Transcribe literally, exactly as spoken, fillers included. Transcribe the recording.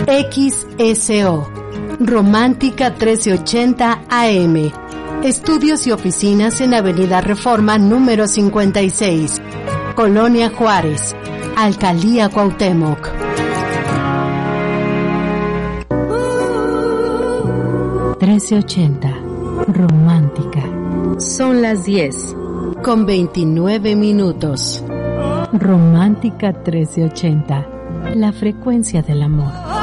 X S O, Romántica trece ochenta A M. Estudios y oficinas en Avenida Reforma número cincuenta y seis, Colonia Juárez, Alcaldía Cuauhtémoc. trece ochenta, Romántica. Son las diez, con veintinueve minutos. Romántica trece ochenta, la frecuencia del amor.